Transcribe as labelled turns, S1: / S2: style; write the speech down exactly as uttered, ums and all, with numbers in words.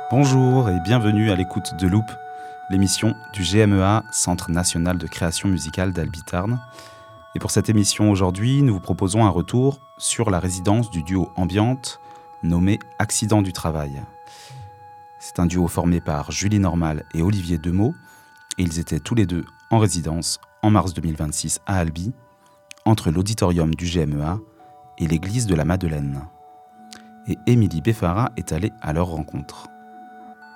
S1: Bonjour et bienvenue à l'écoute de Loop, l'émission du G M E A, Centre national de création musicale d'Albi Tarn. Et pour cette émission aujourd'hui, nous vous proposons un retour sur la résidence du duo ambiante nommé Accident du travail. C'est un duo formé par Julie Normal et Olivier Demeaux, et ils étaient tous les deux en résidence en mars deux mille vingt-six à Albi, entre l'auditorium du G M E A et l'église de la Madeleine. Et Émilie Beffara est allée à leur rencontre.